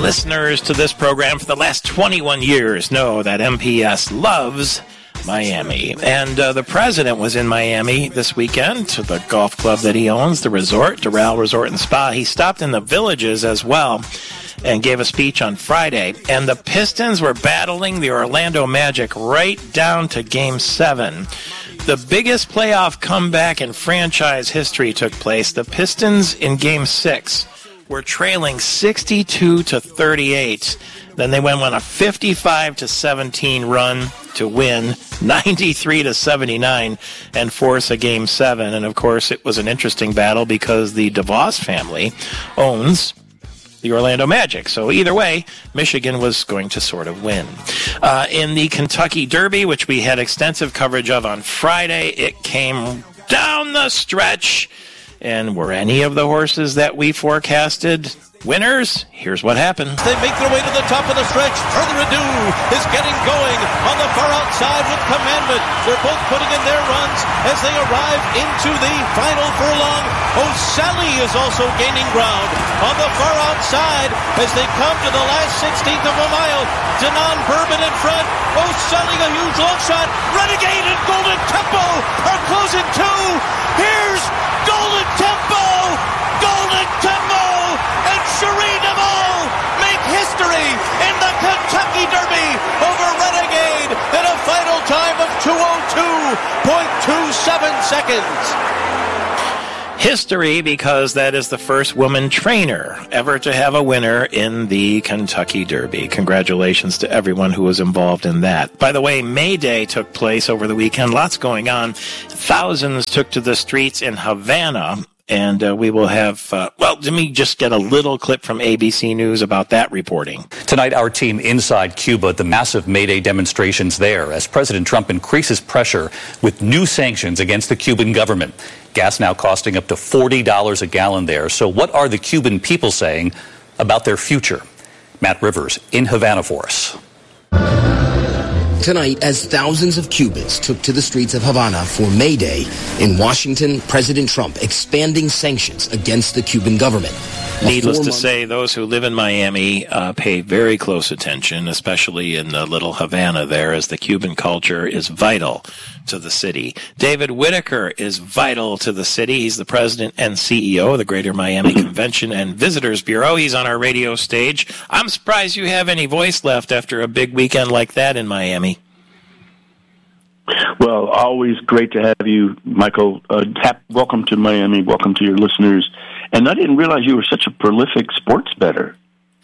listeners to this program for the last 21 years know that MPS loves Miami. And the president was in Miami this weekend to the golf club that he owns, the resort, Doral Resort and Spa. He stopped in the Villages as well and gave a speech on Friday. And the Pistons were battling the Orlando Magic right down to Game 7. The biggest playoff comeback in franchise history took place. The Pistons in Game 6 were trailing 62-38. Then they went on a 55-17 run to win 93-79 and force a Game 7. And, of course, it was an interesting battle because the DeVos family owns the Orlando Magic. So either way, Michigan was going to sort of win. In the Kentucky Derby, which we had extensive coverage of on Friday, it came down the stretch. And were any of the horses that we forecasted winners? Here's what happened. They make their way to the top of the stretch. Further Ado is getting going on the far outside with Commandment. They're both putting in their runs as they arrive into the final furlong. O'Sally is also gaining ground on the far outside as they come to the last 16th of a mile. Denon Bourbon in front. O'Sally a huge long shot. Renegade and Golden Tempo are closing too. Here's Golden Tempo! Golden Tempo! And Cherie DeVos make history in the Kentucky Derby over Renegade in a final time of 2:02.27 seconds. History because that is the first woman trainer ever to have a winner in the Kentucky Derby. Congratulations to everyone who was involved in that. By the way, May Day took place over the weekend. Lots going on. Thousands took to the streets in Havana. And we will have, let me just get a little clip from ABC News about that reporting. Tonight, our team inside Cuba, the massive May Day demonstrations there as President Trump increases pressure with new sanctions against the Cuban government. Gas now costing up to $40 a gallon there. So what are the Cuban people saying about their future? Matt Rivers in Havana for us. Tonight, as thousands of Cubans took to the streets of Havana for May Day, in Washington, President Trump expanding sanctions against the Cuban government. Needless to say, those who live in Miami pay very close attention, especially in the little Havana there, as the Cuban culture is vital to the city. David Whitaker is vital to the city. He's the president and CEO of the Greater Miami Convention and Visitors Bureau. He's on our radio stage. I'm surprised you have any voice left after a big weekend like that in Miami. Well, always great to have you, Michael. Welcome to Miami. Welcome to your listeners. And I didn't realize you were such a prolific sports bettor.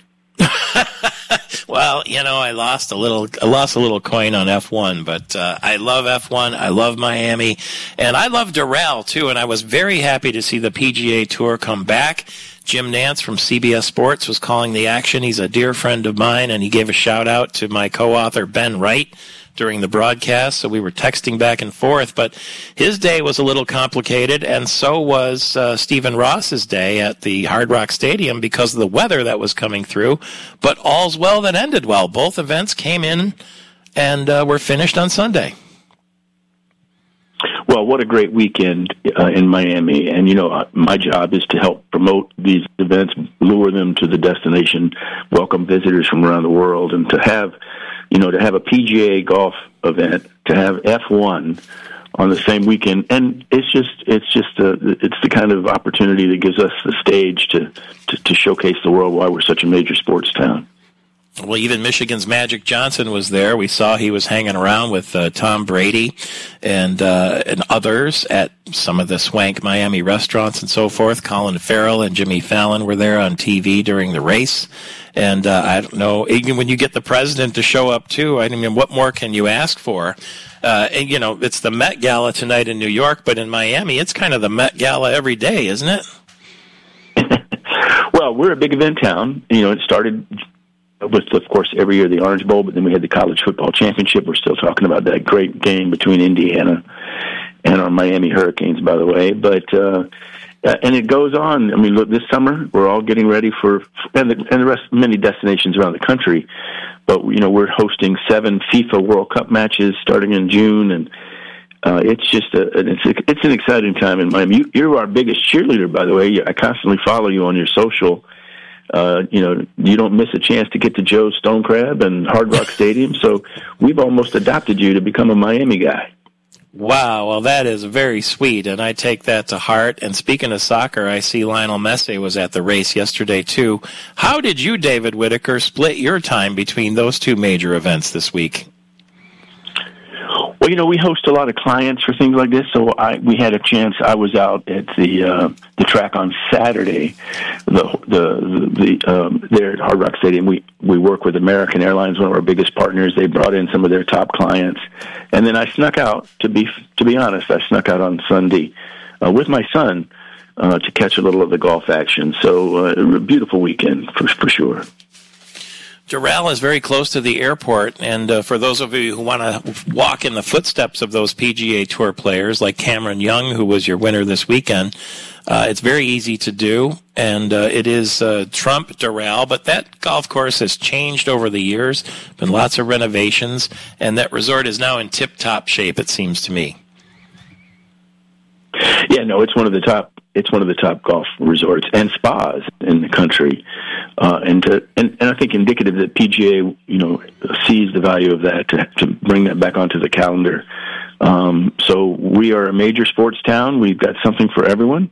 Well, I lost a little coin on F1, but I love F1. I love Miami, and I love Doral too. And I was very happy to see the PGA Tour come back. Jim Nantz from CBS Sports was calling the action. He's a dear friend of mine, and he gave a shout out to my co-author Ben Wright during the broadcast, so we were texting back and forth. But his day was a little complicated, and so was Stephen Ross's day at the Hard Rock Stadium because of the weather that was coming through. But all's well that ended well. Both events came in and were finished on Sunday. Well, what a great weekend in Miami. And, my job is to help promote these events, lure them to the destination, welcome visitors from around the world, and to have a PGA golf event, to have F1 on the same weekend, and it's the kind of opportunity that gives us the stage to showcase the world why we're such a major sports town. Well, even Michigan's Magic Johnson was there. We saw he was hanging around with Tom Brady and others at some of the swank Miami restaurants and so forth. Colin Farrell and Jimmy Fallon were there on TV during the race. And I don't know, even when you get the president to show up too, I mean, what more can you ask for? It's the Met Gala tonight in New York, but in Miami, it's kind of the Met Gala every day, isn't it? Well, we're a big event town. It started with, of course, every year the Orange Bowl, but then we had the College Football Championship. We're still talking about that great game between Indiana and our Miami Hurricanes, by the way. But and it goes on. I mean, look, this summer we're all getting ready for the rest, many destinations around the country. But we're hosting 7 FIFA World Cup matches starting in June, and it's just it's an exciting time in Miami. You're our biggest cheerleader, by the way. I constantly follow you on your social. You don't miss a chance to get to Joe's Stone Crab and Hard Rock Stadium. So we've almost adopted you to become a Miami guy. Wow, well, that is very sweet, and I take that to heart. And speaking of soccer, I see Lionel Messi was at the race yesterday, too. How did you, David Whitaker, split your time between those two major events this week? Well, we host a lot of clients for things like this, so we had a chance. I was out at the track on Saturday, there at Hard Rock Stadium. We work with American Airlines, one of our biggest partners. They brought in some of their top clients, and then I snuck out. To be honest, I snuck out on Sunday with my son to catch a little of the golf action. So a beautiful weekend for sure. Doral is very close to the airport, and for those of you who want to walk in the footsteps of those PGA Tour players like Cameron Young, who was your winner this weekend, it's very easy to do, and it is Trump Doral, but that golf course has changed over the years, been lots of renovations, and that resort is now in tip-top shape, it seems to me. Yeah, no, it's one of the top golf resorts and spas in the country, and I think indicative that PGA sees the value of that to bring that back onto the calendar. So we are a major sports town. We've got something for everyone,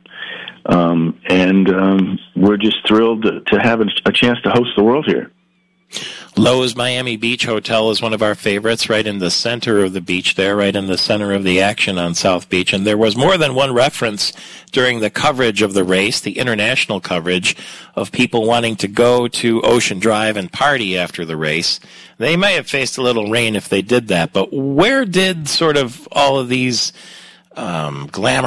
and we're just thrilled to have a chance to host the world here. Lowe's Miami Beach Hotel is one of our favorites, right in the center of the beach there, right in the center of the action on South Beach. And there was more than one reference during the coverage of the race, the international coverage, of people wanting to go to Ocean Drive and party after the race. They may have faced a little rain if they did that, but where did sort of all of these glamour